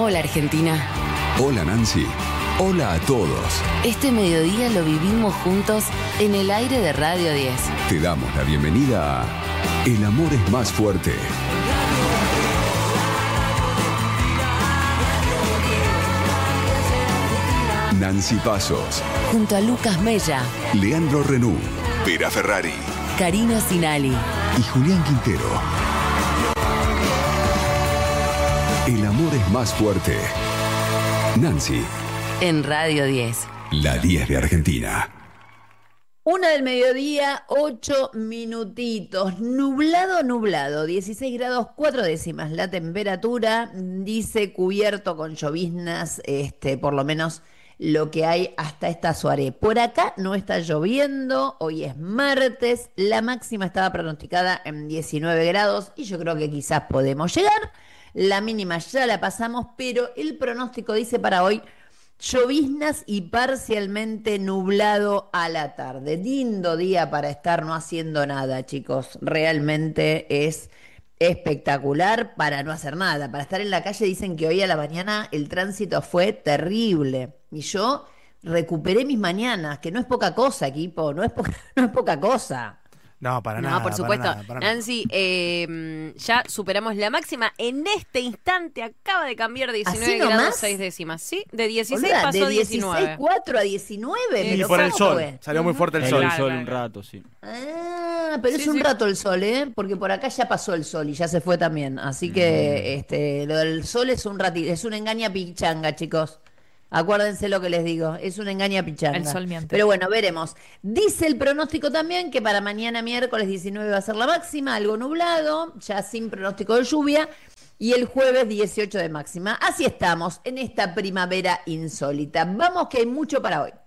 Hola Argentina. Hola Nancy. Hola a todos. Este mediodía lo vivimos juntos en el aire de Radio 10. Te damos la bienvenida a El amor es más fuerte. Nancy Pasos. Junto a Lucas Mella, Leandro Renú. Vera Ferrari. Karina Sinali y Julián Quintero. El amor es más fuerte. Nancy. En Radio 10. La 10 de Argentina. 1 del mediodía, 8 minutitos. Nublado, 16 grados 4 décimas. La temperatura dice cubierto con lloviznas, por lo menos lo que hay hasta esta soirée. Por acá no está lloviendo, hoy es martes, la máxima estaba pronosticada en 19 grados y yo creo que quizás podemos llegar. La mínima ya la pasamos, pero el pronóstico dice para hoy lloviznas y parcialmente nublado a la tarde. Lindo día para estar no haciendo nada, chicos. Realmente es espectacular para no hacer nada. Para estar en la calle dicen que hoy a la mañana el tránsito fue terrible. Y yo recuperé mis mañanas, que no es poca cosa, equipo, no es poca cosa. No, para nada. No, por supuesto. Para nada. Nancy, ya superamos la máxima. En este instante acaba de cambiar de 19 grados 6 décimas. Sí, de 16 Hola, pasó a de 19. 4 a 19. Y pero por el ¿cómo sol. fue? Salió muy fuerte el Salió sol. el sol un Claro. rato, sí. Ah, pero Sí, es un sí. rato el sol, porque por acá ya pasó el sol y ya se fue también. Así que lo del sol es un ratito, es una engaña pichanga, chicos. Acuérdense lo que les digo, es una engaña pichanga. El sol miente. Pero bueno, veremos. Dice el pronóstico también que para mañana miércoles 19 va a ser la máxima, algo nublado, ya sin pronóstico de lluvia, y el jueves 18 de máxima. Así estamos en esta primavera insólita. Vamos que hay mucho para hoy.